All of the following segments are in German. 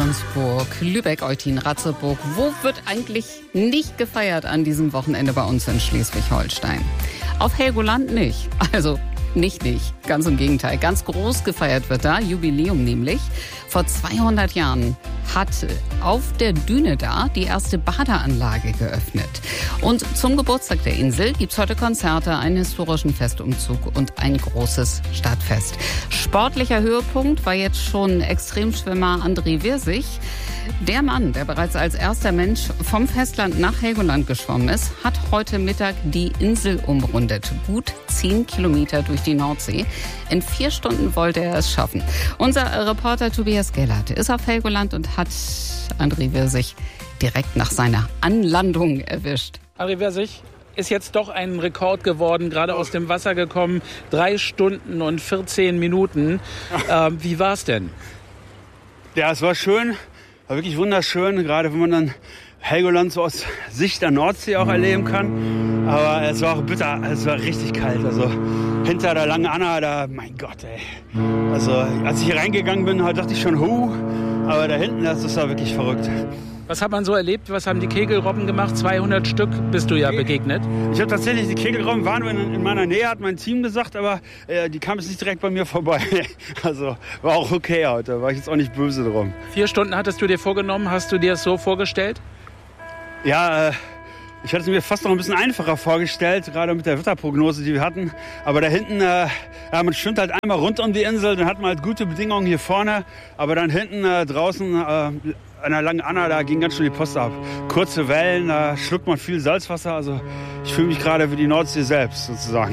Ravensburg, Lübeck, Eutin, Ratzeburg. Wo wird eigentlich nicht gefeiert an diesem Wochenende bei uns in Schleswig-Holstein? Auf Helgoland nicht. Also nicht. Ganz im Gegenteil. Ganz groß gefeiert wird da, Jubiläum nämlich. Vor 200 Jahren hat auf der Düne da die erste Badeanlage geöffnet. Und zum Geburtstag der Insel gibt's heute Konzerte, einen historischen Festumzug und ein großes Stadtfest. Sportlicher Höhepunkt war jetzt schon Extremschwimmer André Wirsig. Der Mann, der bereits als erster Mensch vom Festland nach Helgoland geschwommen ist, hat heute Mittag die Insel umrundet. Gut 10 Kilometer durch die Nordsee. In 4 Stunden wollte er es schaffen. Unser Reporter Tobias Gellert ist auf Helgoland und hat André Wirsig direkt nach seiner Anlandung erwischt. André Wirsig ist jetzt doch ein Rekord geworden, gerade aus dem Wasser gekommen. 3 Stunden und 14 Minuten. Wie war es denn? Ja, es war schön. War wirklich wunderschön, gerade wenn man dann Helgoland so aus Sicht der Nordsee auch erleben kann. Aber es war auch bitter, es war richtig kalt. Also hinter der Langen Anna, da, mein Gott, ey. Also als ich hier reingegangen bin, dachte ich schon, aber da hinten, das war wirklich verrückt. Was hat man so erlebt? Was haben die Kegelrobben gemacht? 200 Stück bist du ja begegnet. Ich habe tatsächlich, die Kegelrobben waren in meiner Nähe, hat mein Team gesagt, aber die kamen jetzt nicht direkt bei mir vorbei. Also war auch okay heute, war ich jetzt auch nicht böse drum. 4 Stunden hattest du dir vorgenommen, hast du dir das so vorgestellt? Ja, ich hatte es mir fast noch ein bisschen einfacher vorgestellt, gerade mit der Wetterprognose, die wir hatten. Aber da hinten, man schwimmt halt einmal rund um die Insel, dann hat man halt gute Bedingungen hier vorne. Aber dann hinten draußen an der Langen Anna, da ging ganz schön die Post ab. Kurze Wellen, da schluckt man viel Salzwasser. Also ich fühle mich gerade wie die Nordsee selbst sozusagen.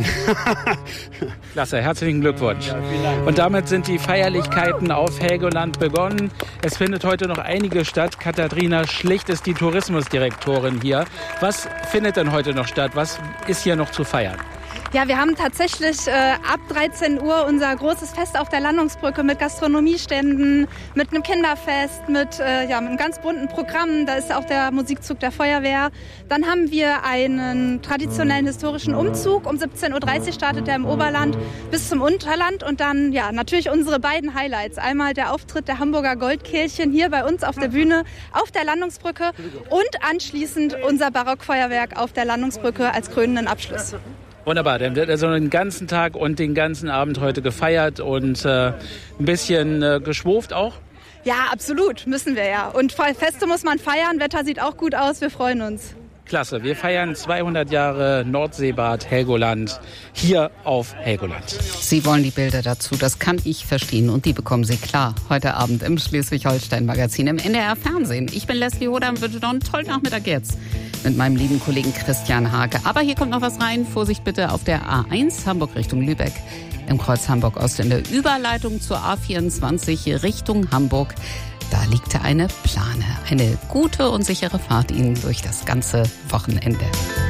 Klasse, herzlichen Glückwunsch. Ja, vielen Dank. Und damit sind die Feierlichkeiten auf Helgoland begonnen. Es findet heute noch einiges statt. Katharina Schlicht ist die Tourismusdirektorin hier. Was findet denn heute noch statt? Was ist hier noch zu feiern? Ja, wir haben tatsächlich ab 13 Uhr unser großes Fest auf der Landungsbrücke mit Gastronomieständen, mit einem Kinderfest, mit einem ganz bunten Programm. Da ist auch der Musikzug der Feuerwehr. Dann haben wir einen traditionellen historischen Umzug. Um 17.30 Uhr startet er im Oberland bis zum Unterland. Und dann natürlich unsere beiden Highlights. Einmal der Auftritt der Hamburger Goldkehlchen hier bei uns auf der Bühne auf der Landungsbrücke und anschließend unser Barockfeuerwerk auf der Landungsbrücke als krönenden Abschluss. Wunderbar, dann wird also den ganzen Tag und den ganzen Abend heute gefeiert und ein bisschen geschwurft auch? Ja, absolut, müssen wir ja. Und Feste muss man feiern, Wetter sieht auch gut aus, wir freuen uns. Klasse, wir feiern 200 Jahre Nordseebad Helgoland hier auf Helgoland. Sie wollen die Bilder dazu, das kann ich verstehen. Und die bekommen Sie klar heute Abend im Schleswig-Holstein-Magazin im NDR-Fernsehen. Ich bin Leslie Hoder und wünsche noch einen tollen Nachmittag jetzt mit meinem lieben Kollegen Christian Hake. Aber hier kommt noch was rein. Vorsicht bitte auf der A1 Hamburg Richtung Lübeck. Im Kreuz Hamburg-Ost in der Überleitung zur A24 Richtung Hamburg. Da liegt eine Plane. Eine gute und sichere Fahrt Ihnen durch das ganze Wochenende.